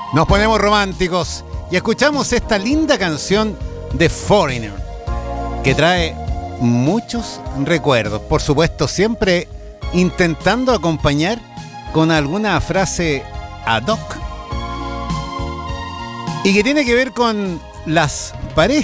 Nos ponemos románticos y escuchamos esta linda canción de Foreigner, que trae muchos recuerdos. Por supuesto, siempre intentando acompañar con alguna frase ad hoc y que tiene que ver con las parejas